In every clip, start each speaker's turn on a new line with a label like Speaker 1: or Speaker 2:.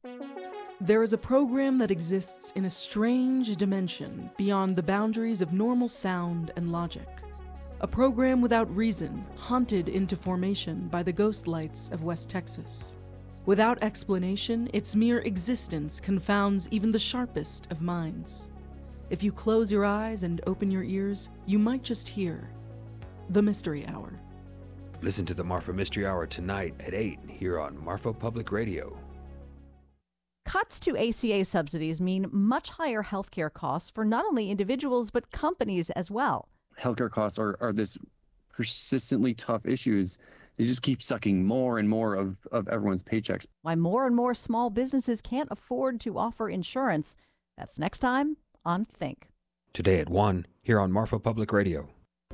Speaker 1: There is a program that exists in a strange dimension beyond the boundaries of normal sound and logic. A program without reason, haunted into formation by the ghost lights of West Texas. Without explanation, its mere existence confounds even the sharpest of minds. If you close your eyes and open your ears, you might just hear The Mystery Hour.
Speaker 2: Listen to the Marfa Mystery Hour tonight at 8 here on Marfa Public Radio.
Speaker 3: Cuts to ACA subsidies mean much higher healthcare costs for not only individuals but companies as well.
Speaker 4: Healthcare costs are this persistently tough issues. They just keep sucking more and more of everyone's paychecks.
Speaker 3: Why more and more small businesses can't afford to offer insurance. That's next time on Think.
Speaker 2: Today at 1 here on Marfa Public Radio.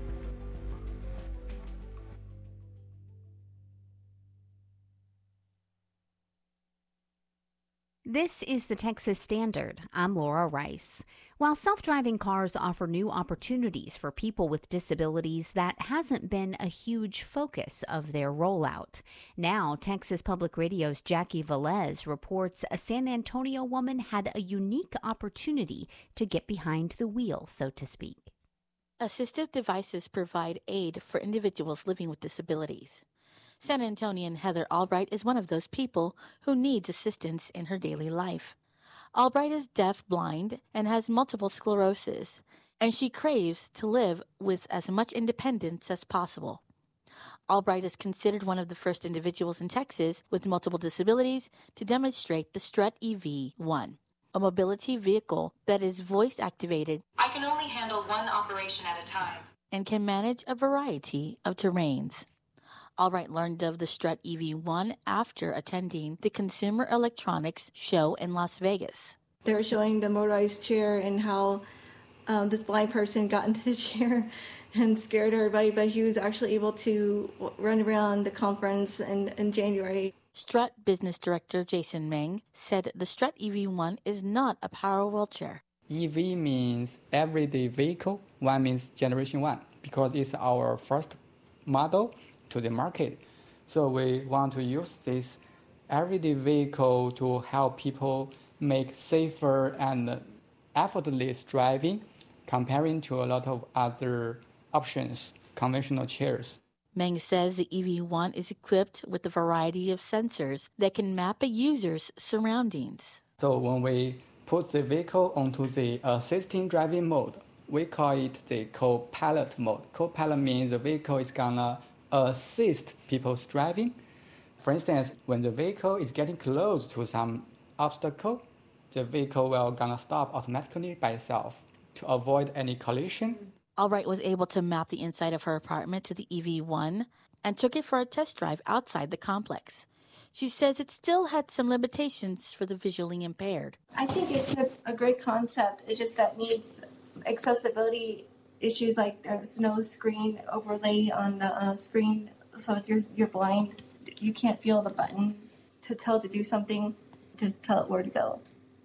Speaker 5: This is the Texas Standard. I'm Laura Rice. While self-driving cars offer new opportunities for people with disabilities, that hasn't been a huge focus of their rollout. Now, Texas Public Radio's Jackie Velez reports a San Antonio woman had a unique opportunity to get behind the wheel, so to speak.
Speaker 6: Assistive devices provide aid for individuals living with disabilities. San Antonian Heather Albright is one of those people who needs assistance in her daily life. Albright is deaf-blind and has multiple sclerosis, and she craves to live with as much independence as possible. Albright is considered one of the first individuals in Texas with multiple disabilities to demonstrate the Strut EV-1, a mobility vehicle that is voice-activated.
Speaker 7: I can only handle one operation at a time
Speaker 6: and can manage a variety of terrains. Albright learned of the Strut EV-1 after attending the Consumer Electronics Show in Las Vegas.
Speaker 8: They were showing the motorized chair and how this blind person got into the chair and scared everybody, but he was actually able to run around the conference in January.
Speaker 6: Strut Business Director Jason Meng said the Strut EV-1 is not a power wheelchair.
Speaker 9: EV means everyday vehicle. One means generation 1 because it's our first model to the market. So we want to use this everyday vehicle to help people make safer and effortless driving comparing to a lot of other options, conventional chairs.
Speaker 6: Meng says the EV-1 is equipped with a variety of sensors that can map a user's surroundings.
Speaker 9: So when we put the vehicle onto the assisting driving mode, we call it the co-pilot mode. Co-pilot means the vehicle is gonna assist people's driving. For instance, when the vehicle is getting close to some obstacle, the vehicle will gonna stop automatically by itself to avoid any collision.
Speaker 6: Albright was able to map the inside of her apartment to the EV-1 and took it for a test drive outside the complex. She says it still had some limitations for the visually impaired.
Speaker 8: I think it's a great concept. It's just that needs accessibility issues, like there's no screen overlay on the screen, so if you're blind, you can't feel the button to tell to do something, to tell it where to go.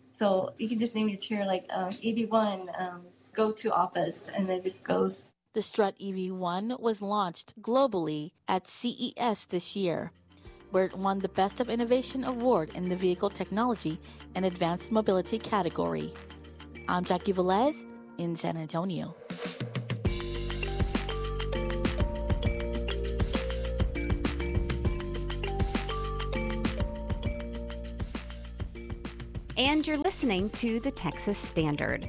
Speaker 8: So you can just name your chair like EV-1, go to office, and it just goes.
Speaker 6: The Strut EV-1 was launched globally at CES this year, where it won the Best of Innovation Award in the Vehicle Technology and Advanced Mobility category. I'm Jackie Velez in San Antonio.
Speaker 5: And you're listening to the Texas Standard.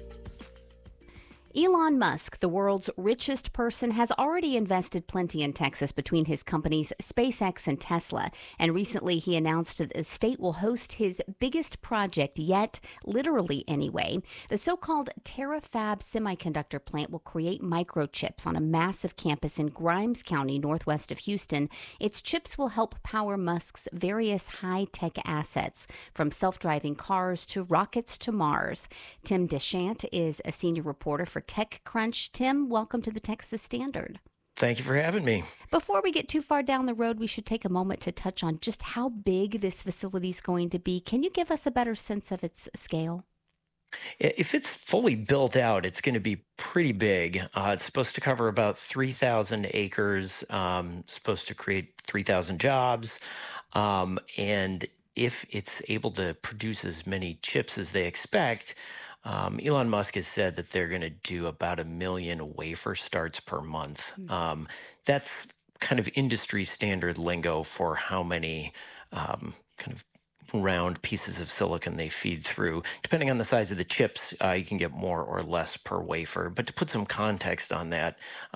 Speaker 5: Elon Musk, the world's richest person, has already invested plenty in Texas between his companies SpaceX and Tesla. And recently he announced that the state will host his biggest project yet, literally anyway. The so-called TerraFab semiconductor plant will create microchips on a massive campus in Grimes County, northwest of Houston. Its chips will help power Musk's various high-tech assets, from self-driving cars to rockets to Mars. Tim Deschamps is a senior reporter for TechCrunch. Tim, welcome to the Texas Standard.
Speaker 10: Thank you for having me.
Speaker 5: Before we get too far down the road, we should take a moment to touch on just how big this facility is going to be. Can you give us a better sense of its scale?
Speaker 10: If it's fully built out, it's going to be pretty big. It's supposed to cover about 3,000 acres, supposed to create 3,000 jobs. And if it's able to produce as many chips as they expect, Elon Musk has said that they're going to do about 1 million wafer starts per month. That's kind of industry standard lingo for how many kind of round pieces of silicon they feed through. Depending on the size of the chips, you can get more or less per wafer. But to put some context on that,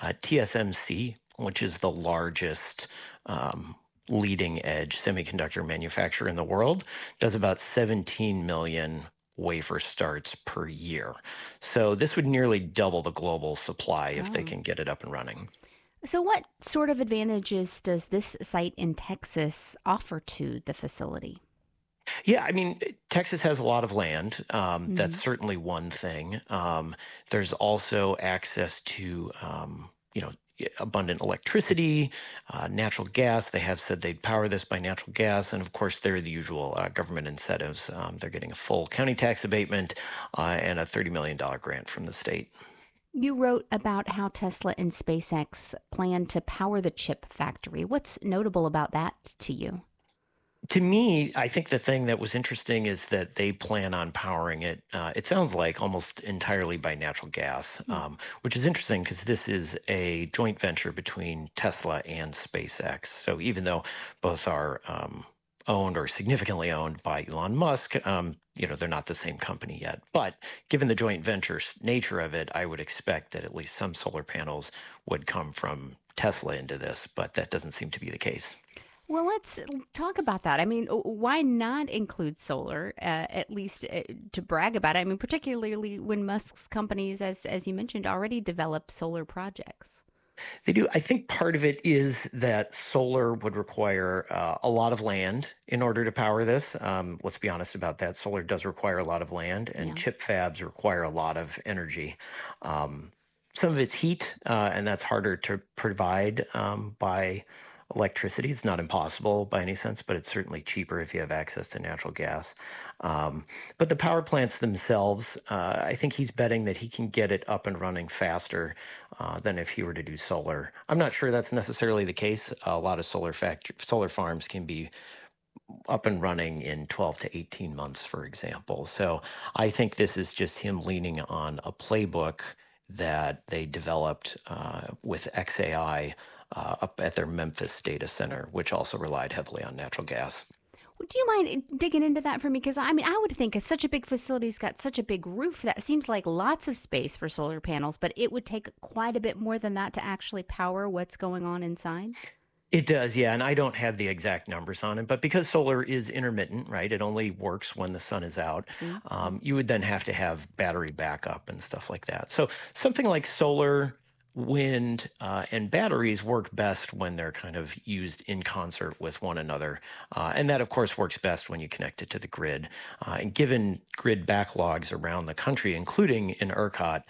Speaker 10: TSMC, which is the largest leading edge semiconductor manufacturer in the world, does about 17 million wafer starts per year. So this would nearly double the global supply if they can get it up and running.
Speaker 5: So what sort of advantages does this site in Texas offer to the facility?
Speaker 10: Yeah, I mean, Texas has a lot of land. That's certainly one thing. There's also access to, abundant electricity, natural gas. They have said they'd power this by natural gas. And of course, there are the usual government incentives. They're getting a full county tax abatement and a $30 million grant from the state.
Speaker 5: You wrote about how Tesla and SpaceX plan to power the chip factory. What's notable about that to you?
Speaker 10: To me, I think the thing that was interesting is that they plan on powering it, it sounds like almost entirely by natural gas, which is interesting because this is a joint venture between Tesla and SpaceX. So even though both are owned or significantly owned by Elon Musk, they're not the same company yet. But given the joint venture nature of it, I would expect that at least some solar panels would come from Tesla into this, but that doesn't seem to be the case.
Speaker 5: Well, let's talk about that. I mean, why not include solar, at least to brag about it? I mean, particularly when Musk's companies, as you mentioned, already develop solar projects.
Speaker 10: They do. I think part of it is that solar would require a lot of land in order to power this. Let's be honest about that. Solar does require a lot of land, and chip fabs require a lot of energy. Some of it's heat, and that's harder to provide by electricity. It's not impossible by any sense, but it's certainly cheaper if you have access to natural gas. But the power plants themselves, I think he's betting that he can get it up and running faster than if he were to do solar. I'm not sure that's necessarily the case. A lot of solar farms can be up and running in 12 to 18 months, for example. So I think this is just him leaning on a playbook that they developed with xAI up at their Memphis data center, which also relied heavily on natural gas.
Speaker 5: Do you mind digging into that for me? Because, I mean, I would think such a big facility's got such a big roof, that seems like lots of space for solar panels, but it would take quite a bit more than that to actually power what's going on inside?
Speaker 10: It does, yeah, and I don't have the exact numbers on it, but because solar is intermittent, right, it only works when the sun is out, you would then have to have battery backup and stuff like that. So something like solar, wind, and batteries work best when they're kind of used in concert with one another. And that, of course, works best when you connect it to the grid. And given grid backlogs around the country, including in ERCOT,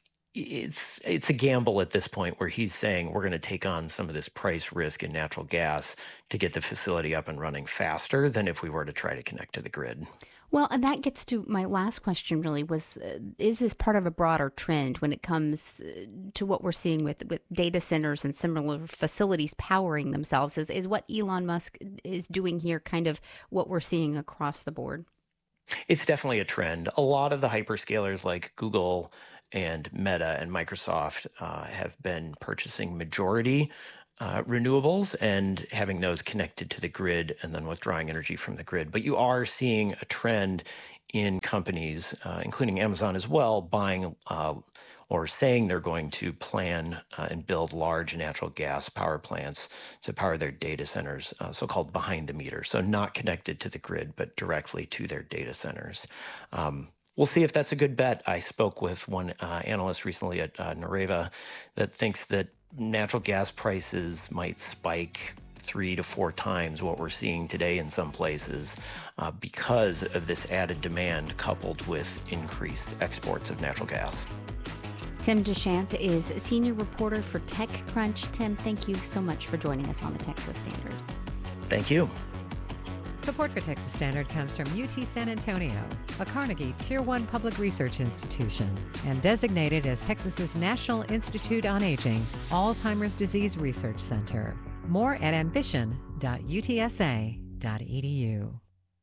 Speaker 10: it's a gamble at this point where he's saying we're going to take on some of this price risk in natural gas to get the facility up and running faster than if we were to try to connect to the grid.
Speaker 5: Well, and that gets to my last question, really, was, is this part of a broader trend when it comes to what we're seeing with data centers and similar facilities powering themselves? Is what Elon Musk is doing here kind of what we're seeing across the board?
Speaker 10: It's definitely a trend. A lot of the hyperscalers like Google and Meta and Microsoft have been purchasing majority renewables and having those connected to the grid and then withdrawing energy from the grid. But you are seeing a trend in companies, including Amazon as well, buying or saying they're going to plan and build large natural gas power plants to power their data centers, so-called behind the meter. So not connected to the grid, but directly to their data centers. We'll see if that's a good bet. I spoke with one analyst recently at Nareva that thinks that natural gas prices might spike 3 to 4 times what we're seeing today in some places because of this added demand coupled with increased exports of natural gas.
Speaker 5: Tim Dechant is senior reporter for TechCrunch. Tim, thank you so much for joining us on the Texas Standard.
Speaker 10: Thank you.
Speaker 11: Support for Texas Standard comes from UT San Antonio, a Carnegie Tier 1 public research institution, and designated as Texas's National Institute on Aging Alzheimer's Disease Research Center. More at ambition.utsa.edu.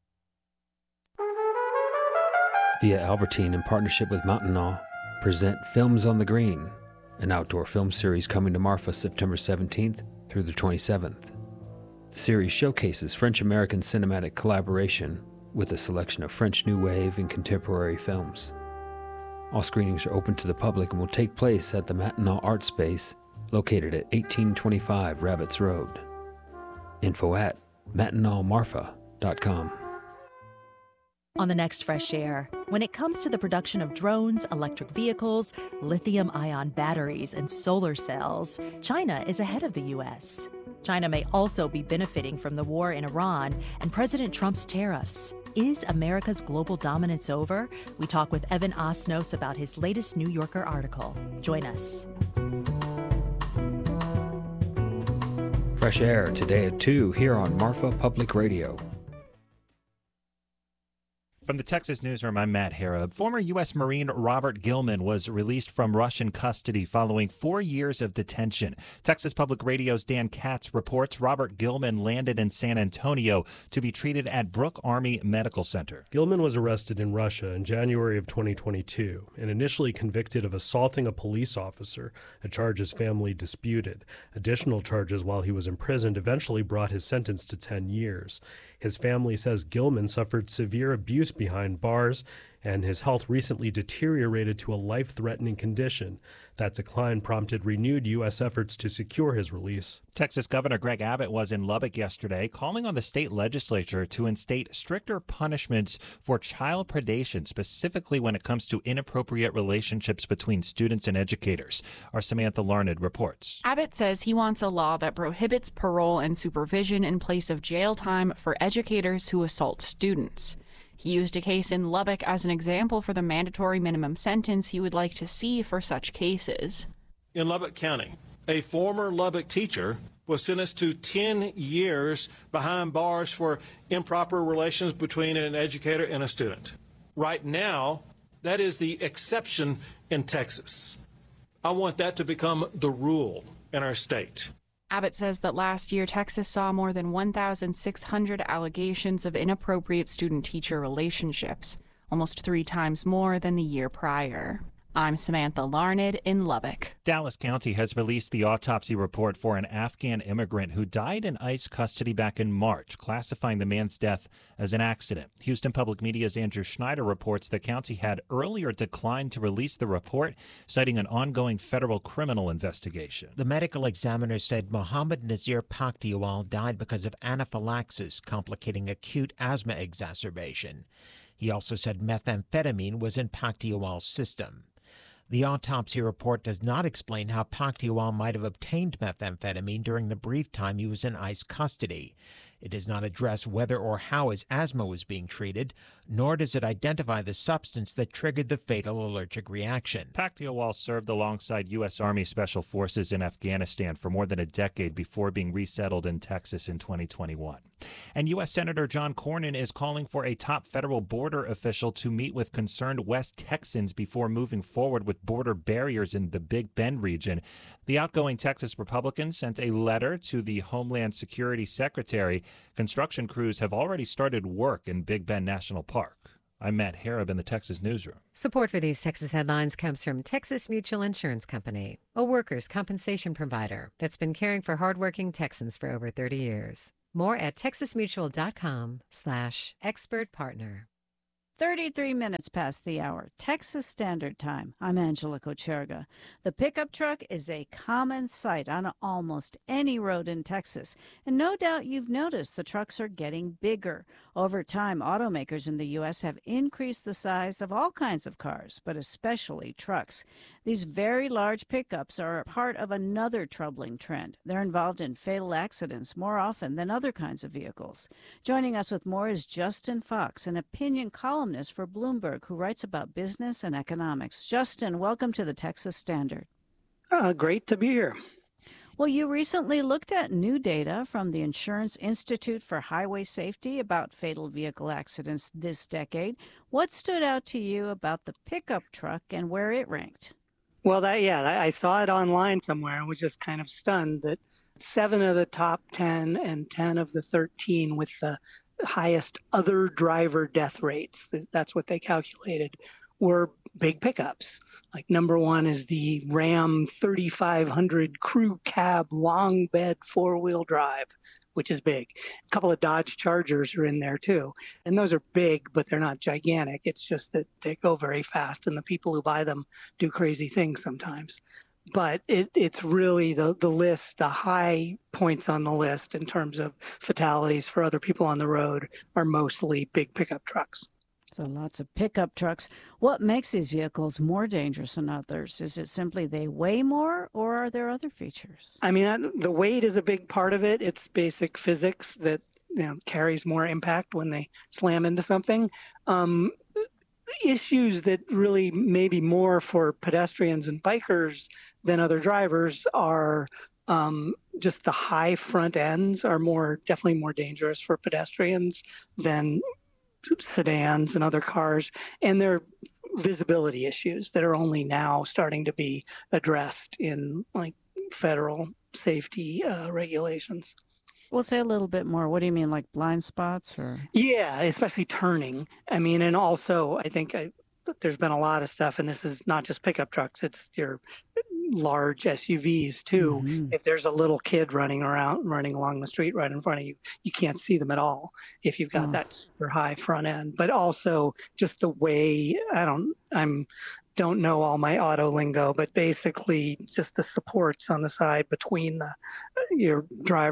Speaker 2: Via Albertine, in partnership with Mountain Awe, present Films on the Green, an outdoor film series coming to Marfa September 17th through the 27th. The series showcases French-American cinematic collaboration with a selection of French New Wave and contemporary films. All screenings are open to the public and will take place at the Matinal Art Space, located at 1825 Rabbits Road. Info at matinalmarfa.com.
Speaker 12: On the next Fresh Air, when it comes to the production of drones, electric vehicles, lithium-ion batteries, and solar cells, China is ahead of the U.S. China may also be benefiting from the war in Iran and President Trump's tariffs. Is America's global dominance over? We talk with Evan Osnos about his latest New Yorker article. Join us.
Speaker 2: Fresh Air today at 2 here on Marfa Public Radio.
Speaker 13: From the Texas Newsroom, I'm Matt Harrop. Former U.S. Marine Robert Gilman was released from Russian custody following 4 years of detention. Texas Public Radio's Dan Katz reports Robert Gilman landed in San Antonio to be treated at Brooke Army Medical Center.
Speaker 14: Gilman was arrested in Russia in January of 2022 and initially convicted of assaulting a police officer, a charge his family disputed. Additional charges while he was imprisoned eventually brought his sentence to 10 years. His family says Gilman suffered severe abuse behind bars, and his health recently deteriorated to a life-threatening condition. That decline prompted renewed U.S. efforts to secure his release.
Speaker 13: Texas Governor Greg Abbott was in Lubbock yesterday, calling on the state legislature to instate stricter punishments for child predation, specifically when it comes to inappropriate relationships between students and educators. Our Samantha Larned reports.
Speaker 15: Abbott says he wants a law that prohibits parole and supervision in place of jail time for educators who assault students. He used a case in Lubbock as an example for the mandatory minimum sentence he would like to see for such cases.
Speaker 16: In Lubbock County, a former Lubbock teacher was sentenced to 10 years behind bars for improper relations between an educator and a student. Right now, that is the exception in Texas. I want that to become the rule in our state.
Speaker 15: Abbott says that last year, Texas saw more than 1,600 allegations of inappropriate student-teacher relationships, almost 3 times more than the year prior. I'm Samantha Larned in Lubbock.
Speaker 13: Dallas County has released the autopsy report for an Afghan immigrant who died in ICE custody back in March, classifying the man's death as an accident. Houston Public Media's Andrew Schneider reports the county had earlier declined to release the report, citing an ongoing federal criminal investigation.
Speaker 17: The medical examiner said Mohammed Nazir Pakhtiwal died because of anaphylaxis, complicating acute asthma exacerbation. He also said methamphetamine was in Pakhtiwal's system. The autopsy report does not explain how Pakhtiwal might have obtained methamphetamine during the brief time he was in ICE custody. It does not address whether or how his asthma was being treated, nor does it identify the substance that triggered the fatal allergic reaction.
Speaker 13: Pakhtiwal served alongside U.S. Army Special Forces in Afghanistan for more than a decade before being resettled in Texas in 2021. And U.S. Senator John Cornyn is calling for a top federal border official to meet with concerned West Texans before moving forward with border barriers in the Big Bend region. The outgoing Texas Republican sent a letter to the Homeland Security Secretary. Construction crews have already started work in Big Bend National Park. I'm Matt Harrop in the Texas Newsroom.
Speaker 11: Support for these Texas headlines comes from Texas Mutual Insurance Company, a workers' compensation provider that's been caring for hardworking Texans for over 30 years. More at texasmutual.com/expert partner.
Speaker 18: 33 minutes past the hour, Texas Standard Time. I'm Angela Kocherga. The pickup truck is a common sight on almost any road in Texas, and no doubt you've noticed the trucks are getting bigger. Over time, automakers in the U.S. have increased the size of all kinds of cars, but especially trucks. These very large pickups are part of another troubling trend. They're involved in fatal accidents more often than other kinds of vehicles. Joining us with more is Justin Fox, an opinion columnist for Bloomberg, who writes about business and economics. Justin, welcome to the Texas Standard.
Speaker 19: Great to be here.
Speaker 18: Well, you recently looked at new data from the Insurance Institute for Highway Safety about fatal vehicle accidents this decade. What stood out to you about the pickup truck and where it ranked?
Speaker 19: Well, I saw it online somewhere and was just kind of stunned that 7 of the top 10 and 10 of the 13 with the highest other driver death rates, that's what they calculated, were big pickups. Like number one is the Ram 3500 crew cab long bed 4-wheel drive, which is big. A couple of Dodge Chargers are in there too. And those are big, but they're not gigantic. It's just that they go very fast and the people who buy them do crazy things sometimes. But it's really the list, the high points on the list in terms of fatalities for other people on the road are mostly big pickup trucks.
Speaker 18: So lots of pickup trucks. What makes these vehicles more dangerous than others? Is it simply they weigh more, or are there other features?
Speaker 19: I mean, the weight is a big part of it. It's basic physics that carries more impact when they slam into something. Issues that really maybe more for pedestrians and bikers than other drivers are just the high front ends are definitely more dangerous for pedestrians than sedans and other cars, and there are visibility issues that are only now starting to be addressed in like federal safety regulations.
Speaker 18: We'll say a little bit more. What do you mean, like blind spots or?
Speaker 19: Yeah, especially turning. I mean, and also I think there's been a lot of stuff, and this is not just pickup trucks, it's your large SUVs too. Mm-hmm. If there's a little kid running along the street right in front of you, you can't see them at all if you've got that super high front end. But also just the way, don't know all my auto lingo, but basically just the supports on the side between your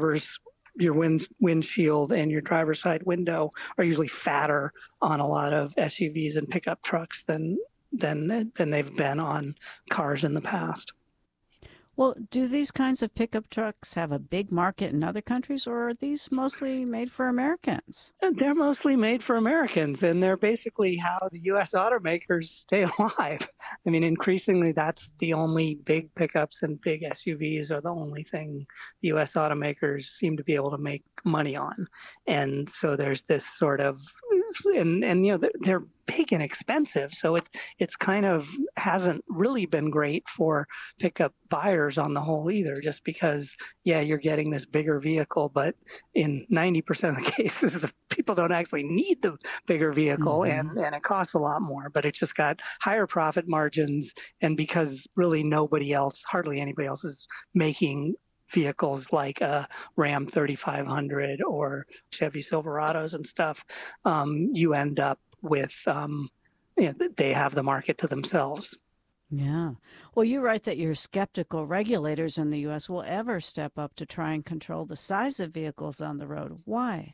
Speaker 19: windshield and your driver's side window are usually fatter on a lot of SUVs and pickup trucks than they've been on cars in the past.
Speaker 18: Well, do these kinds of pickup trucks have a big market in other countries, or are these mostly made for Americans?
Speaker 19: They're mostly made for Americans, and they're basically how the U.S. automakers stay alive. I mean, increasingly, that's the only big pickups and big SUVs are the only thing the U.S. automakers seem to be able to make money on. And so there's this sort of, and they're big and expensive, so it's kind of hasn't really been great for pickup buyers on the whole either, just because you're getting this bigger vehicle, but in 90% of the cases the people don't actually need the bigger vehicle, and it costs a lot more, but it's just got higher profit margins, and because really hardly anybody else is making vehicles like a Ram 3500 or Chevy Silverados and stuff, you end up with, they have the market to themselves.
Speaker 18: Yeah. Well, you write that you're skeptical regulators in the U.S. will ever step up to try and control the size of vehicles on the road. Why?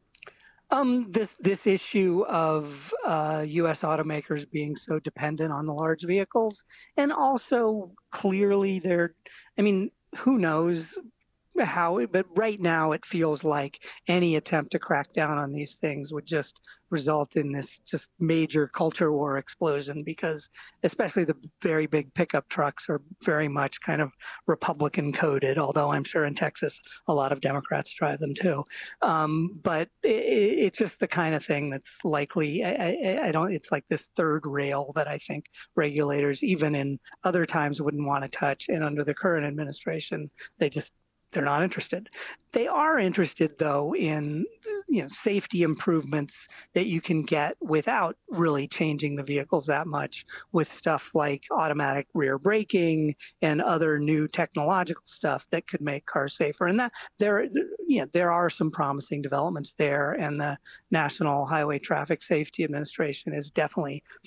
Speaker 19: This issue of U.S. automakers being so dependent on the large vehicles, and also clearly who knows how, but right now it feels like any attempt to crack down on these things would just result in this just major culture war explosion, because especially the very big pickup trucks are very much kind of Republican coded, although I'm sure in Texas a lot of Democrats drive them too. But it's just the kind of thing that's likely, it's like this third rail that I think regulators, even in other times, wouldn't want to touch. And under the current administration, they're not interested. They are interested, though, in safety improvements that you can get without really changing the vehicles that much, with stuff like automatic rear braking and other new technological stuff that could make cars safer. And that there are some promising developments there, and the National Highway Traffic Safety Administration is definitely